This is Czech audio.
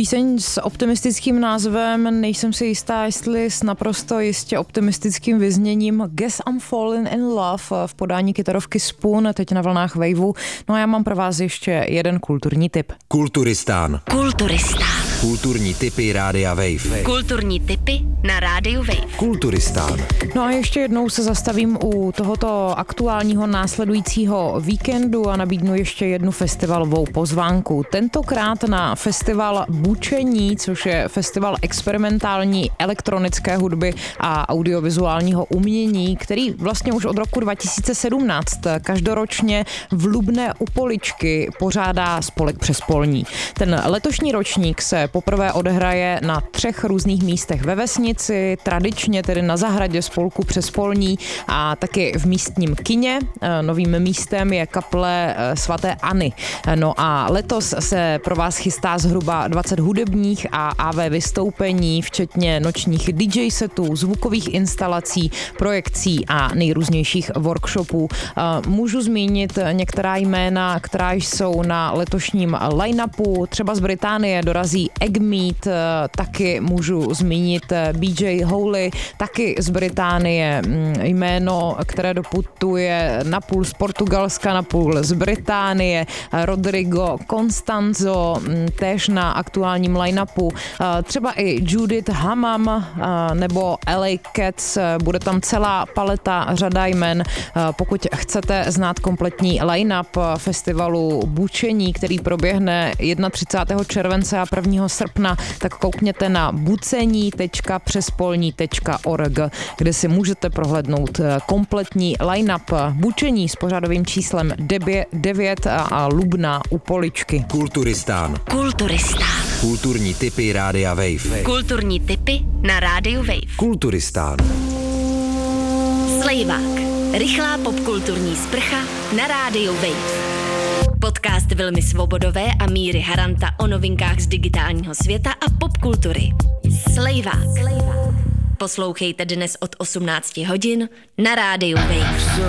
Píseň s optimistickým názvem, nejsem si jistá, jestli s naprosto jistě optimistickým vyzněním Guess I'm Falling in Love v podání kytarovky Spoon, teď na vlnách Waveu. No a já mám pro vás ještě jeden kulturní tip. Kulturistán. Kulturní tipy Rádia Wave. Kulturní tipy na Rádiu Wave. Kulturistán. No a ještě jednou se zastavím u tohoto aktuálního následujícího víkendu a nabídnu ještě jednu festivalovou pozvánku. Tentokrát na festival Bučení, což je festival experimentální elektronické hudby a audiovizuálního umění, který vlastně už od roku 2017 každoročně v Lubné u Poličky pořádá spolek Přespolní. Ten letošní ročník se poprvé odehraje na 3 různých místech ve vesnici, tradičně tedy na zahradě spolku Přespolní a taky v místním kině. Novým místem je kaple svaté Anny. No a letos se pro vás chystá zhruba 20 hudebních a AV vystoupení, včetně nočních DJ setů, zvukových instalací, projekcí a nejrůznějších workshopů. Můžu zmínit některá jména, která jsou na letošním line-upu. Třeba z Británie dorazí Eggmeat, taky můžu zmínit BJ Holy, taky z Británie jméno, které doputuje napůl z Portugalska, napůl z Británie, Rodrigo Constanzo, též na aktuálním line-upu, třeba i Judith Hammam nebo LA Cats, bude tam celá paleta, řada jmen. Pokud chcete znát kompletní line-up festivalu Bučení, který proběhne 31. července a 1. srpna, tak koukněte na bucení.přespolní.org, kde si můžete prohlédnout kompletní line-up Bučení s pořadovým číslem 9 a Lubná u Poličky. Kulturistán. Kulturní tipy Rádia Wave. Kulturní tipy na Rádiu Wave. Kulturistán. Slejvák. Rychlá popkulturní sprcha na Rádiu Wave. Podcast Vilmy Svobodové a Míry Haranta o novinkách z digitálního světa a popkultury. Slejvák. Poslouchejte dnes od 18 hodin na Rádiu Wave.